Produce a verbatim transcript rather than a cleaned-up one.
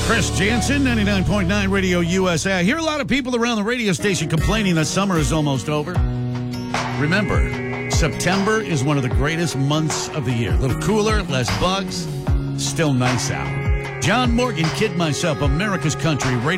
Chris Jansen, ninety-nine point nine Radio U S A. I hear a lot of people around the radio station complaining that summer is almost over. Remember, September is one of the greatest months of the year. A little cooler, less bugs, still nice out. John Morgan, Kid Myself, America's Country Radio.